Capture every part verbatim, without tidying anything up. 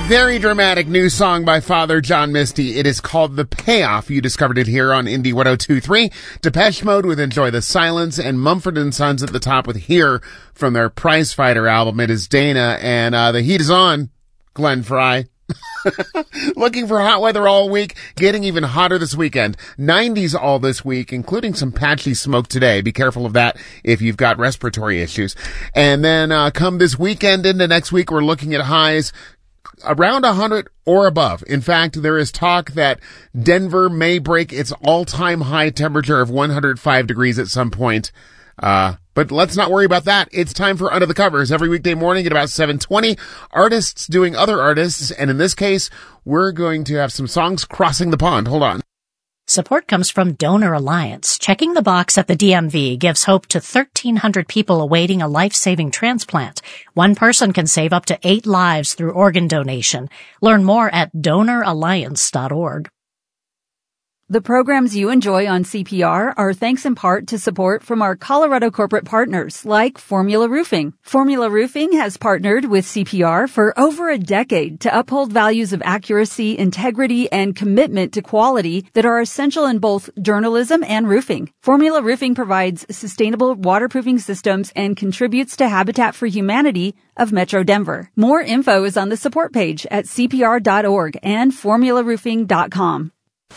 very dramatic new song by Father John Misty. It is called The Payoff. You discovered it here on Indie one oh two point three. Depeche Mode with Enjoy the Silence, and Mumford and Sons at the top with Here from their Prizefighter album. It is Dana, and uh, the heat is on, Glenn Fry. Looking for hot weather all week, getting even hotter this weekend. nineties all this week, including some patchy smoke today. Be careful of that if you've got respiratory issues. And then uh, come this weekend into next week, we're looking at highs around one hundred or above. In fact, there is talk that Denver may break its all-time high temperature of one hundred five degrees at some point. Uh, but let's not worry about that. It's time for Under the Covers every weekday morning at about seven twenty. Artists doing other artists. And in this case, we're going to have some songs crossing the pond. Hold on. Support comes from Donor Alliance. Checking the box at the D M V gives hope to thirteen hundred people awaiting a life-saving transplant. One person can save up to eight lives through organ donation. Learn more at donor alliance dot org. The programs you enjoy on C P R are thanks in part to support from our Colorado corporate partners like Formula Roofing. Formula Roofing has partnered with C P R for over a decade to uphold values of accuracy, integrity, and commitment to quality that are essential in both journalism and roofing. Formula Roofing provides sustainable waterproofing systems and contributes to Habitat for Humanity of Metro Denver. More info is on the support page at C P R dot org and formula roofing dot com.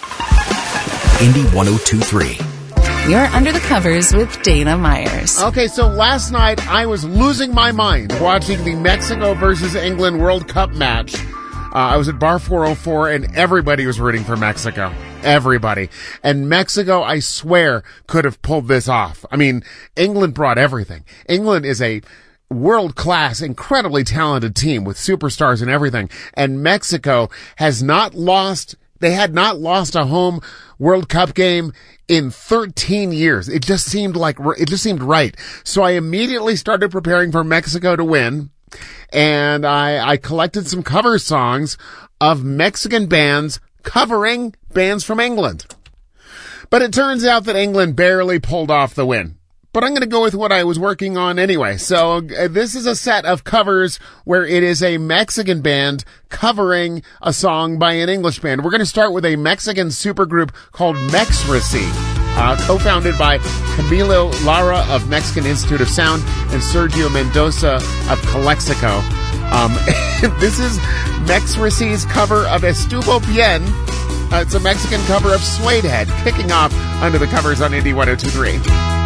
Indie one oh two point three. You're Under the Covers with Dana Myers. Okay, so last night I was losing my mind watching the Mexico versus England World Cup match. Uh, I was at Bar four oh four and everybody was rooting for Mexico. Everybody. And Mexico, I swear, could have pulled this off. I mean, England brought everything. England is a world-class, incredibly talented team with superstars and everything. And Mexico has not lost... They had not lost a home World Cup game in thirteen years. It just seemed like, it just seemed right. So I immediately started preparing for Mexico to win, and I, I collected some cover songs of Mexican bands covering bands from England. But it turns out that England barely pulled off the win. But I'm going to go with what I was working on anyway. So uh, this is a set of covers where it is a Mexican band covering a song by an English band. We're going to start with a Mexican supergroup called Mexracy, uh, co-founded by Camilo Lara of Mexican Institute of Sound and Sergio Mendoza of Calexico. Um, this is Mexracy's cover of Estuvo Bien. Uh, it's a Mexican cover of Suede Head, kicking off Under the Covers on Indie one oh two point three.